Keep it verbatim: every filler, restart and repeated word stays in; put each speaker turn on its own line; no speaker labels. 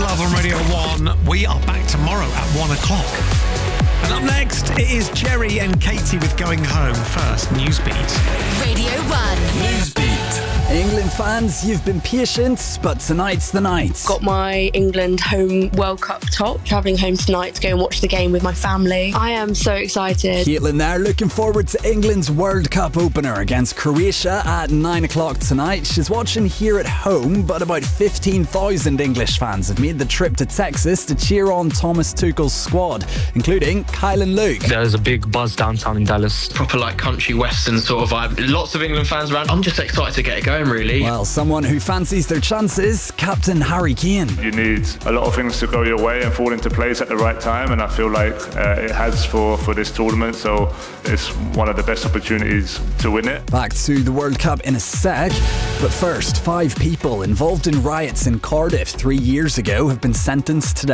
twelve on Radio one. We are back tomorrow at one o'clock. And up next, it is Jerry and Katie with Going Home. First, Newsbeat.
Radio one.
Newsbeat.
England fans, you've been patient, but tonight's the night.
Got my England home World Cup top. Travelling home tonight to go and watch the game with my family. I am so excited.
Caitlin there, looking forward to England's World Cup opener against Croatia at nine o'clock tonight. She's watching here at home, but about fifteen thousand English fans have made the trip to Texas to cheer on Thomas Tuchel's squad, including Kyle and Luke.
There's a big buzz downtown in Dallas.
Proper like country western sort of vibe. Lots of England fans around. I'm just excited to get it going, really.
Well, someone who fancies their chances, Captain Harry Kane.
You need a lot of things to go your way and fall into place at the right time, and I feel like uh, it has for, for this tournament, so it's one of the best opportunities to win it.
Back to the World Cup in a sec, but first, five people involved in riots in Cardiff three years ago have been sentenced today.